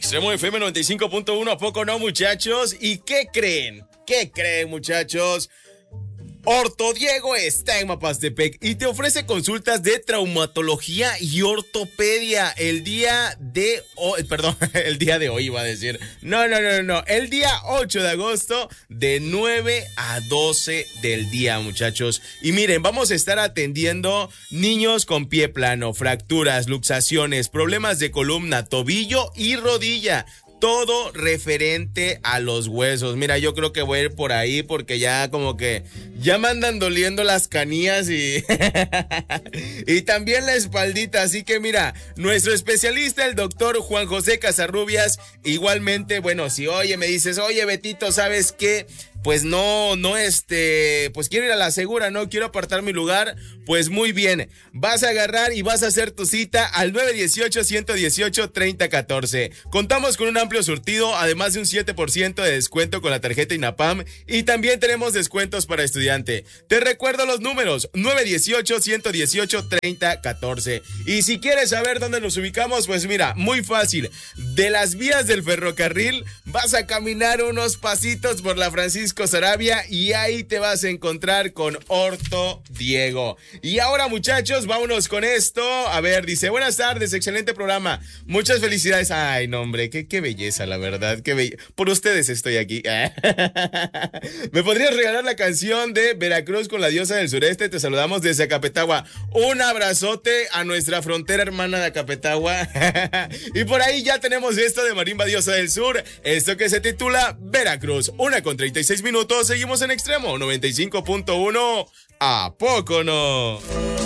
Extremo FM 95.1, ¿a poco no, muchachos? ¿Y qué creen? ¿Qué creen, muchachos? Orto Diego está en Mapastepec y te ofrece consultas de traumatología y ortopedia el día de hoy, el día de hoy iba a decir. No, el día 8 de agosto de 9 a 12 del día, muchachos. Y miren, vamos a estar atendiendo niños con pie plano, fracturas, luxaciones, problemas de columna, tobillo y rodilla. Todo referente a los huesos. Mira, yo creo que voy a ir por ahí porque ya como que ya me andan doliendo las canillas y y también la espaldita. Así que mira, nuestro especialista, el doctor Juan José Casarrubias, igualmente, bueno, si me dices, oye Betito, ¿sabes qué? Pues pues quiero ir a la segura, no quiero apartar mi lugar, pues muy bien, vas a agarrar y vas a hacer tu cita al 918-118-3014. Contamos con un amplio surtido, además de un 7% de descuento con la tarjeta INAPAM y también tenemos descuentos para estudiante. Te recuerdo los números, 918-118-3014. Y si quieres saber dónde nos ubicamos, pues mira, muy fácil, de las vías del ferrocarril vas a caminar unos pasitos por la Francisco Sarabia y ahí te vas a encontrar con Orto Diego. Y ahora, muchachos, vámonos con esto. A ver, dice, buenas tardes, excelente programa. Muchas felicidades. Ay, no, hombre, qué belleza, la verdad. Por ustedes estoy aquí. ¿Me podrías regalar la canción de Veracruz con la diosa del sureste? Te saludamos desde Acapetagua. Un abrazote a nuestra frontera hermana de Acapetagua. Y por ahí ya tenemos esto de Marimba Diosa del Sur. Esto que se titula Veracruz. 1:36 minutos. Seguimos en Extremo 95.1. ¿A poco no?